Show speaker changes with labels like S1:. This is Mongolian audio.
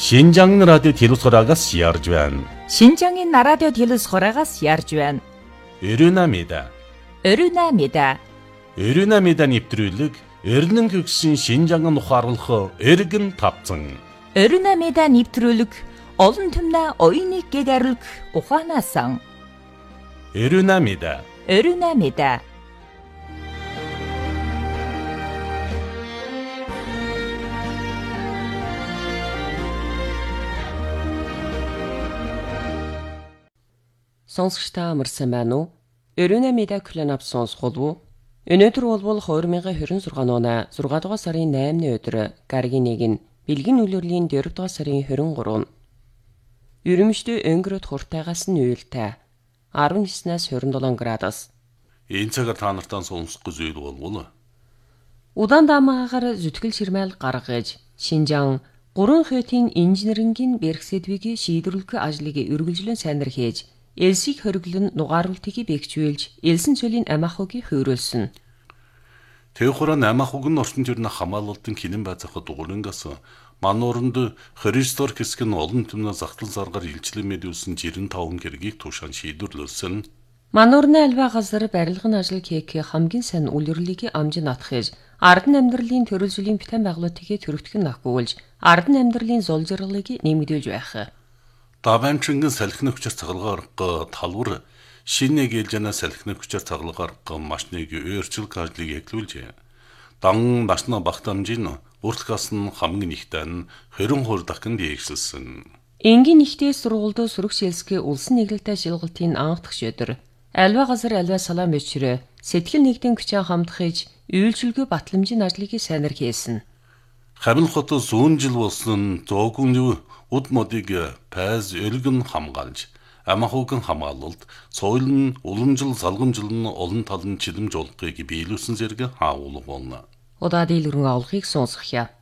S1: 신장 라디오 디루소라가스 ярьж байна.
S2: 신장인 라디오 디루소라가스 ярьж байна.
S1: Өрүнамида. Өрүнамида нэвтрүүлэг эрдэнэ гүгсэн 신장은 ухаарлах эргэн тавцан.
S2: Өрүнамида нэвтрүүлэг олон түмнэ оюуныг гэдэрлэг ухаанасан.
S1: Өрүнамида.
S3: Сонсогчдаа амарсан байна уу? Өрүнамида кланап сонсгол уу? Өнөөдөр бол 2026 оны 6 дугаар сарын 8-ны өдөр гаргийн 1 бэлгийн үлрэлийн 4 дугаар сарын 23. Өрөмжтэй өнгөрөд хуртайгаас нь уйлтай 19-аас 27 градус.
S1: Энэ цагаар та нартаа сонсох гэж зүйл болвол
S3: Удаан даамаагаар зүтгэл ширмэл гаргаж Шинжаан 3 хотын инженерингийн бэрхсэдвийг шийдвэрлэх ажлыг үргэлжлэн сайнар хийж Элсийг хориглон нугааруултыг бэхжүүлж элсэн цөлийн амахугийг хөөрлсөн.
S1: Тэвхураа амахуг нь орчин төрний хамгаалалтын хинэн байцаахад дугуулангаас манууранд Христор хэсэг нь олон түмнээ захтал заргаар илчлэн мэдүүлсэн 95 хэргийг тушаан шийдвэрлүүлсэн.
S3: Мануурны альва газар барилгын ажил хийх хамгийн сайн үлрэрлийг амжин атгахж ардын амьдралын төрөлжлийн битэн байгуулалтыг төрөгдөх нь ахгүйж ардын амьдралын зул жаргалыг нэмэгдүүлж байх.
S1: Даванчингэн салхины хүчээр цаглагаар талвар шинэ гэлжэнэ салхины хүчээр цаглагаар машиныг өөрчлөх ажлыг эхлүүлжээ. Дан машина багтамжийн уртгаас нь хамгийн ихтэй нь 20 дахин дээшилсэн.
S3: Энгийн ихтэй сургуульд сүрэг шилсгээ улсын нэглэлтэй шилгалтын анхдах өдөр альва газар альва салаан бичрээ сэтгэл нэгдэн хүчээ хамтгаж үйлчилгээ батламжийн ажлыг сайнар хийсэн.
S1: Хамил хот зүүн жил болсон зөөгөн уд модыг пайз элгэн хамгаалж амахугын хамгаалалт соёл нь уламжил залгамжил нь олон талын чилэмж олохыг биелүүлсэн зэрэг хаавуулга болно.
S3: Удаа дийлгэрэн авалгыг сонсгохъя.